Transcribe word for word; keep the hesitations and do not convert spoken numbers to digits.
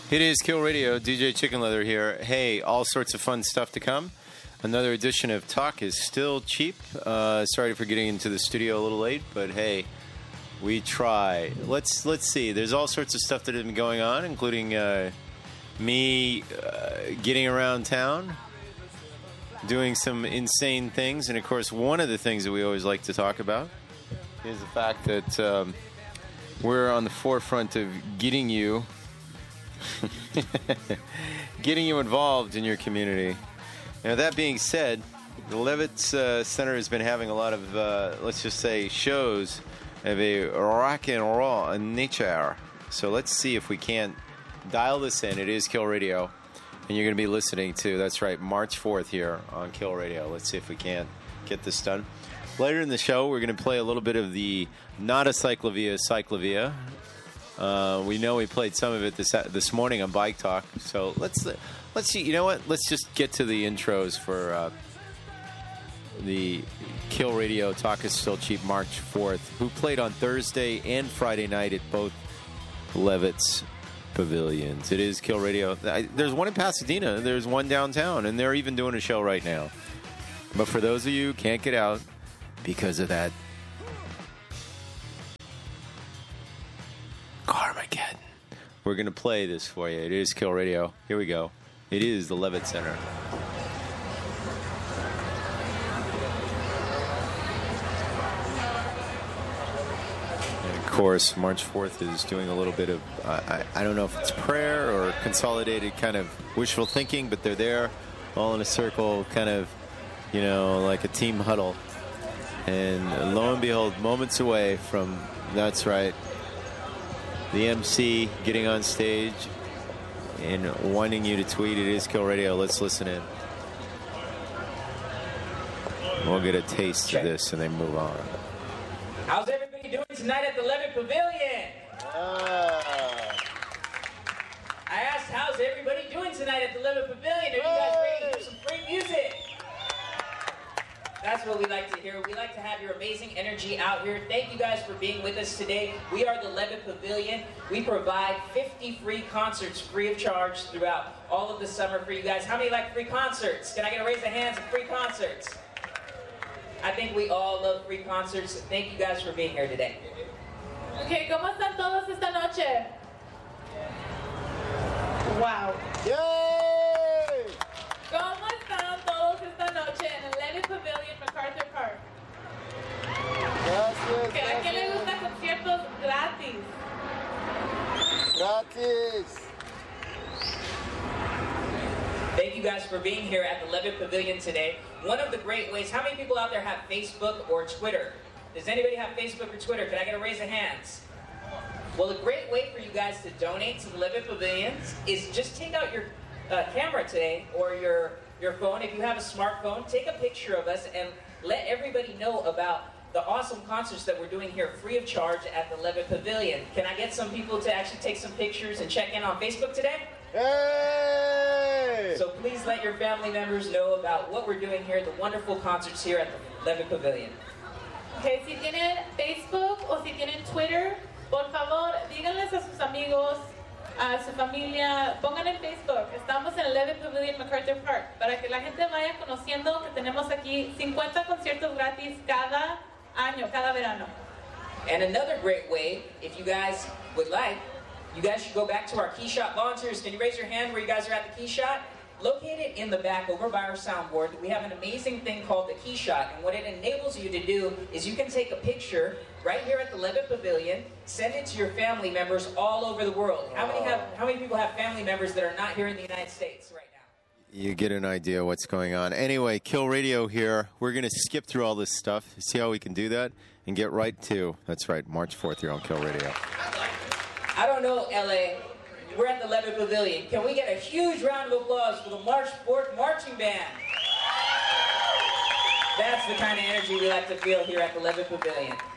It is Kill Radio, D J Chicken Leather here. Hey, all sorts of fun stuff to come. Another edition of Talk is still cheap. Uh, sorry for getting into the studio a little late, but hey, we try. Let's let's see. There's all sorts of stuff that has been going on, including uh, me uh, getting around town, doing some insane things, and of course, one of the things that we always like to talk about is the fact that um, we're on the forefront of getting you. getting you involved in your community. Now, that being said, the Levitz uh, Center has been having a lot of, uh, let's just say, shows of a rock and roll nature. So let's see if we can't dial this in. It is Kill Radio, and you're going to be listening to, that's right, March fourth here on Kill Radio. Let's see if we can't get this done. Later in the show, we're going to play a little bit of the Not a Cyclovia, Cyclovia. Uh, we know we played some of it this this morning on Bike Talk. So let's let's see. You know what? Let's just get to the intros for uh, the Kill Radio Talk is Still Cheap March fourth, who played on Thursday and Friday night at both Levitz Pavilions. It is Kill Radio. I, there's one in Pasadena. There's one downtown, and they're even doing a show right now. But for those of you who can't get out because of that Carmageddon, we're going to play this for you. It is Kill Radio. Here we go. It is the Levitz Center. And of course, March fourth is doing a little bit of, uh, I, I don't know if it's prayer or consolidated kind of wishful thinking, but they're there all in a circle, kind of, you know, like a team huddle. And lo and behold, moments away from, that's right, the M C getting on stage and wanting you to tweet. It is Kill Radio. Let's listen in. We'll get a taste Check. of this and then move on. How's everybody doing tonight at the Levitt Pavilion? Uh. I asked, how's everybody doing tonight at the Levitt Pavilion? Are you guys ready to hear some free music? That's what we like to hear. We like to have your amazing energy out here. Thank you guys for being with us today. We are the Levitt Pavilion. We provide fifty free concerts free of charge throughout all of the summer for you guys. How many like free concerts? Can I get a raise of hands of free concerts? I think we all love free concerts. Thank you guys for being here today. Okay, ¿cómo están todos esta noche? Wow. Yay! ¿Cómo están todos esta noche en el Levitt Pavilion, MacArthur Park? Gracias, ¿Que ¿A quién le gracias. gusta conciertos gratis? Gratis. Thank you guys for being here at the Levitt Pavilion today. One of the great ways, how many people out there have Facebook or Twitter? Does anybody have Facebook or Twitter? Can I get a raise of hands? Well, a great way for you guys to donate to the Levitt Pavilions is just take out your uh, camera today or your, your phone. If you have a smartphone, take a picture of us and let everybody know about the awesome concerts that we're doing here free of charge at the Levitt Pavilion. Can I get some people to actually take some pictures and check in on Facebook today? Hey! So please let your family members know about what we're doing here, the wonderful concerts here at the Levitt Pavilion. Okay, si tienen Facebook o si tienen Twitter, por favor, díganles a sus amigos, a su familia, pongan en Facebook. Estamos en el Levitt Pavilion, MacArthur Park, para que la gente vaya conociendo que tenemos aquí cincuenta conciertos gratis cada año, cada verano. And another great way, if you guys would like, you guys should go back to our Key Shot volunteers. Can you raise your hand where you guys are at the Key Shot? Located in the back over by our soundboard, we have an amazing thing called the Key Shot, and what it enables you to do is you can take a picture right here at the Levitt Pavilion, send it to your family members all over the world. How many have? How many people have family members that are not here in the United States right now? You get an idea what's going on. Anyway, Kill Radio here. We're going to skip through all this stuff, see how we can do that, and get right to, that's right, March fourth here on Kill Radio. I don't know, L A. We're at the Levitt Pavilion. Can we get a huge round of applause for the March fourth Marching Band? That's the kind of energy we like to feel here at the Levitt Pavilion.